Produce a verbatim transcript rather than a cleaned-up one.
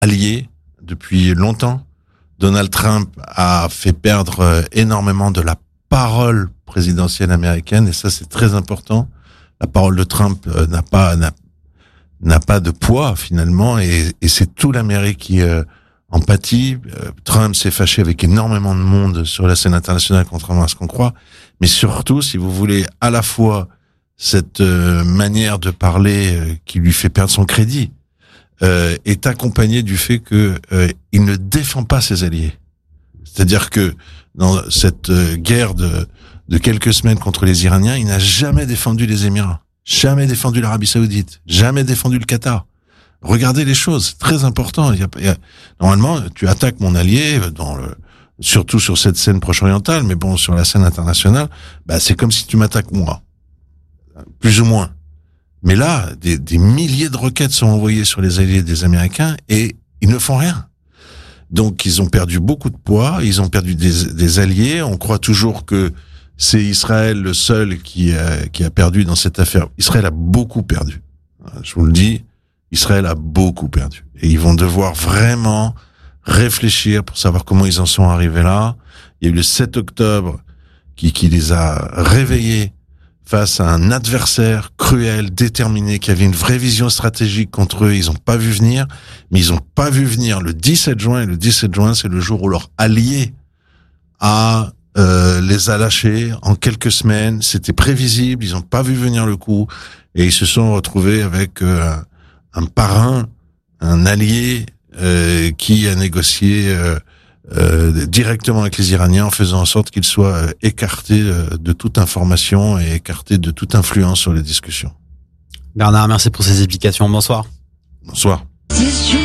alliés depuis longtemps. Donald Trump a fait perdre énormément de la parole présidentielle américaine, et ça c'est très important. La parole de Trump n'a pas n'a, n'a pas de poids finalement, et, et c'est tout l'Amérique qui euh, en pâtit. Euh, Trump s'est fâché avec énormément de monde sur la scène internationale, contrairement à ce qu'on croit. Mais surtout, si vous voulez, à la fois cette euh, manière de parler euh, qui lui fait perdre son crédit euh, est accompagnée du fait que euh, il ne défend pas ses alliés. C'est-à-dire que dans cette euh, guerre de, de quelques semaines contre les Iraniens, il n'a jamais défendu les Émirats, jamais défendu l'Arabie Saoudite, jamais défendu le Qatar. Regardez les choses, c'est très important. Il y a, il y a, normalement, tu attaques mon allié, dans le, surtout sur cette scène proche-orientale, mais bon, sur la scène internationale, bah, c'est comme si tu m'attaques moi, plus ou moins. Mais là, des, des milliers de roquettes sont envoyées sur les alliés des Américains et ils ne font rien. Donc, ils ont perdu beaucoup de poids, ils ont perdu des, des alliés. On croit toujours que c'est Israël le seul qui a, qui a perdu dans cette affaire. Israël a beaucoup perdu. Je vous le dis, Israël a beaucoup perdu. Et ils vont devoir vraiment réfléchir pour savoir comment ils en sont arrivés là. Il y a eu le sept octobre qui, qui les a réveillés face à un adversaire cruel, déterminé, qui avait une vraie vision stratégique contre eux. Ils n'ont pas vu venir, mais ils n'ont pas vu venir le dix-sept juin. Et le dix-sept juin, c'est le jour où leur allié a euh, les a lâchés en quelques semaines. C'était prévisible, ils n'ont pas vu venir le coup. Et ils se sont retrouvés avec euh, un parrain, un allié euh, qui a négocié euh, euh, directement avec les Iraniens en faisant en sorte qu'ils soient euh, écartés euh, de toute information et écartés de toute influence sur les discussions. Bernard, merci pour ces explications. Bonsoir. Bonsoir.